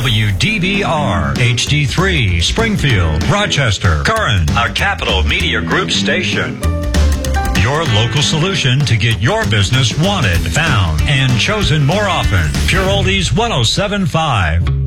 WDBR, HD3, Springfield, Rochester, Curran, a Capital Media Group station. Your local solution to get your business wanted, found, and chosen more often. Pure Oldies 107.5.